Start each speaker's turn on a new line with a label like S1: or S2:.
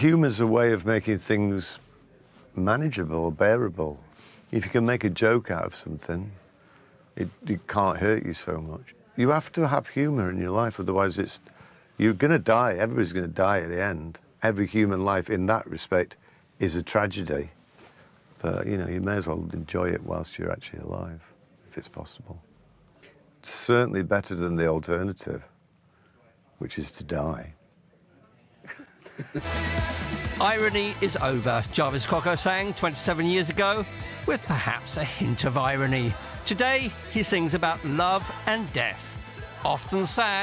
S1: Humour's a way of making things manageable or bearable. If you can make a joke out of something, it can't hurt you so much. You have to have humour in your life, otherwise you're going to die. Everybody's going to die at the end. Every human life in that respect is a tragedy. But, you know, you may as well enjoy it whilst you're actually alive, if it's possible. It's certainly better than the alternative, which is to die.
S2: Irony is over, Jarvis Cocker sang 27 years ago, with perhaps a hint of irony. Today, he sings about love and death, often sad.